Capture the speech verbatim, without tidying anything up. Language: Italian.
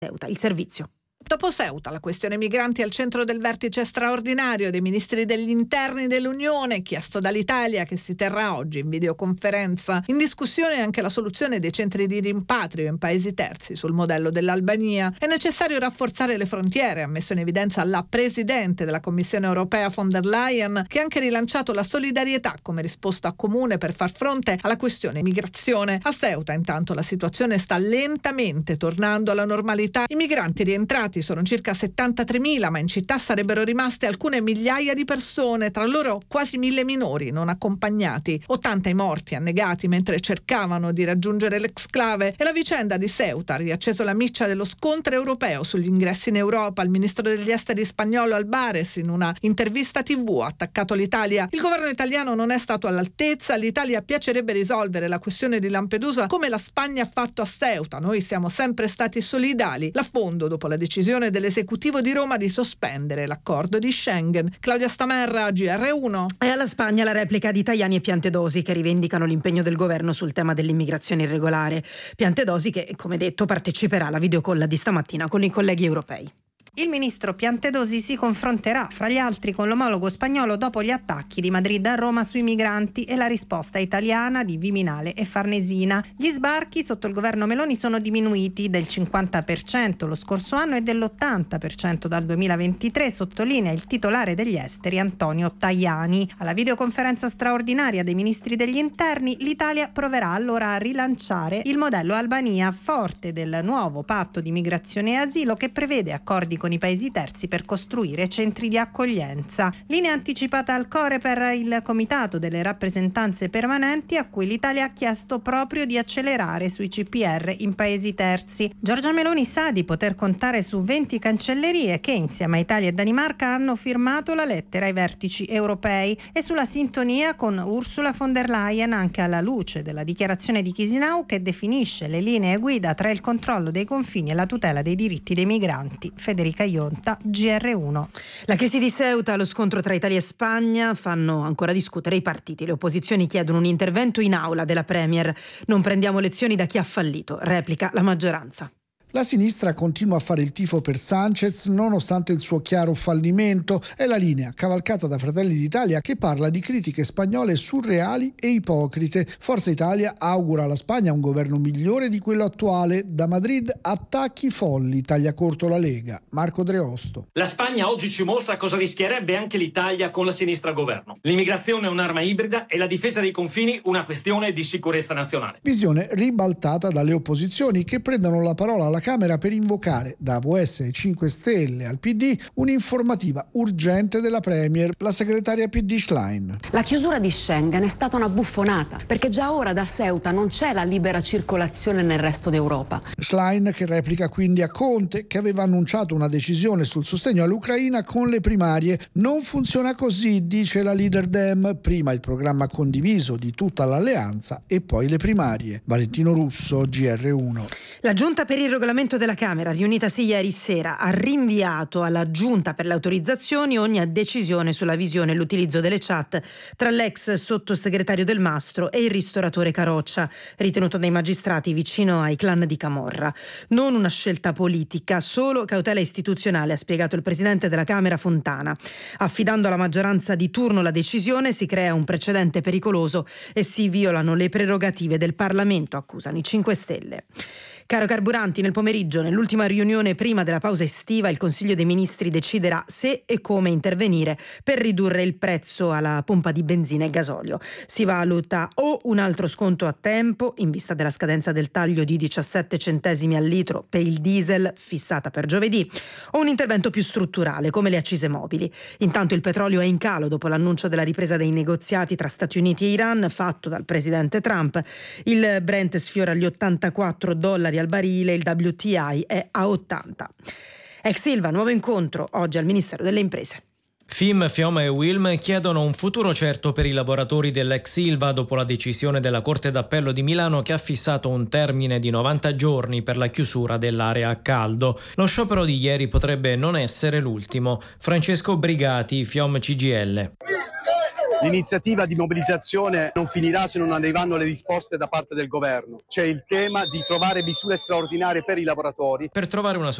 Ceuta, il servizio. Dopo Ceuta, la questione migranti al centro del vertice straordinario dei ministri degli interni dell'Unione, chiesto dall'Italia, che si terrà oggi in videoconferenza. In discussione anche la soluzione dei centri di rimpatrio in paesi terzi sul modello dell'Albania. È necessario rafforzare le frontiere, ha messo in evidenza la Presidente della Commissione europea von der Leyen, che ha anche rilanciato la solidarietà come risposta comune per far fronte alla questione migrazione. A Ceuta, intanto, la situazione sta lentamente tornando alla normalità. I migranti rientrati sono circa settantatremila, ma in città sarebbero rimaste alcune migliaia di persone, tra loro quasi mille minori non accompagnati. ottanta i morti annegati mentre cercavano di raggiungere l'exclave. E la vicenda di Ceuta ha riacceso la miccia dello scontro europeo sugli ingressi in Europa. Il ministro degli esteri spagnolo Albares, in una intervista tivù, ha attaccato l'Italia. Il governo italiano non è stato all'altezza. L'Italia piacerebbe risolvere la questione di Lampedusa come la Spagna ha fatto a Ceuta. Noi siamo sempre stati solidali. L'affondo dopo la decisione dell'esecutivo di Roma di sospendere l'accordo di Schengen. Claudia Stamerra, G R uno. E alla Spagna la replica di Tajani e Piantedosi, che rivendicano l'impegno del governo sul tema dell'immigrazione irregolare. Piantedosi che, come detto, parteciperà alla videocolla di stamattina con i colleghi europei. Il ministro Piantedosi si confronterà, fra gli altri, con l'omologo spagnolo dopo gli attacchi di Madrid a Roma sui migranti e la risposta italiana di Viminale e Farnesina. Gli sbarchi sotto il governo Meloni sono diminuiti del cinquanta per cento lo scorso anno e dell'ottanta per cento dal duemilaventitré, sottolinea il titolare degli esteri Antonio Tajani. Alla videoconferenza straordinaria dei ministri degli interni, l'Italia proverà allora a rilanciare il modello Albania, forte del nuovo patto di migrazione e asilo che prevede accordi con i paesi terzi per costruire centri di accoglienza. Linea anticipata al Coreper il comitato delle rappresentanze permanenti, a cui l'Italia ha chiesto proprio di accelerare sui C P R in paesi terzi. Giorgia Meloni sa di poter contare su venti cancellerie che insieme a Italia e Danimarca hanno firmato la lettera ai vertici europei e sulla sintonia con Ursula von der Leyen, anche alla luce della dichiarazione di Chisinau che definisce le linee guida tra il controllo dei confini e la tutela dei diritti dei migranti. Federica Ionta, G R uno. La crisi di Ceuta, lo scontro tra Italia e Spagna fanno ancora discutere i partiti. Le opposizioni chiedono un intervento in aula della Premier. Non prendiamo lezioni da chi ha fallito, replica la maggioranza. La sinistra continua a fare il tifo per Sánchez nonostante il suo chiaro fallimento. È la linea cavalcata da Fratelli d'Italia, che parla di critiche spagnole surreali e ipocrite. Forza Italia augura alla Spagna un governo migliore di quello attuale. Da Madrid attacchi folli, taglia corto la Lega. Marco Dreosto. La Spagna oggi ci mostra cosa rischierebbe anche l'Italia con la sinistra al governo. L'immigrazione è un'arma ibrida e la difesa dei confini una questione di sicurezza nazionale. Visione ribaltata dalle opposizioni, che prendono la parola alla Camera per invocare, da A V S ai cinque Stelle al P D, un'informativa urgente della Premier. La segretaria P D Schlein. La chiusura di Schengen è stata una buffonata, perché già ora da Ceuta non c'è la libera circolazione nel resto d'Europa. Schlein che replica quindi a Conte, che aveva annunciato una decisione sul sostegno all'Ucraina con le primarie. Non funziona così, dice la leader Dem. Prima il programma condiviso di tutta l'alleanza e poi le primarie. Valentino Russo, G R uno. La Giunta per il regolamento della Camera, riunitasi ieri sera, ha rinviato alla Giunta per le autorizzazioni ogni decisione sulla visione e l'utilizzo delle chat tra l'ex sottosegretario Del Mastro e il ristoratore Caroccia, ritenuto dai magistrati vicino ai clan di Camorra. Non una scelta politica, solo cautela istituzionale, ha spiegato il presidente della Camera Fontana. Affidando alla maggioranza di turno la decisione si crea un precedente pericoloso e si violano le prerogative del Parlamento, accusano i cinque Stelle. Caro carburanti, nel pomeriggio, nell'ultima riunione prima della pausa estiva, il Consiglio dei Ministri deciderà se e come intervenire per ridurre il prezzo alla pompa di benzina e gasolio. Si valuta o un altro sconto a tempo, in vista della scadenza del taglio di diciassette centesimi al litro per il diesel fissata per giovedì, o un intervento più strutturale, come le accise mobili. Intanto il petrolio è in calo dopo l'annuncio della ripresa dei negoziati tra Stati Uniti e Iran fatto dal presidente Trump. Il Brent sfiora gli ottantaquattro dollari al barile, il W T I è a ottanta. Ex Ilva, nuovo incontro oggi al Ministero delle Imprese. F I M, Fioma e Wilm chiedono un futuro certo per i lavoratori dell'ex Ilva dopo la decisione della Corte d'Appello di Milano, che ha fissato un termine di novanta giorni per la chiusura dell'area a caldo. Lo sciopero di ieri potrebbe non essere l'ultimo. Francesco Brigati, Fiom C G I L. L'iniziativa di mobilitazione non finirà se non arriveranno le risposte da parte del governo. C'è il tema di trovare misure straordinarie per i lavoratori. Per trovare una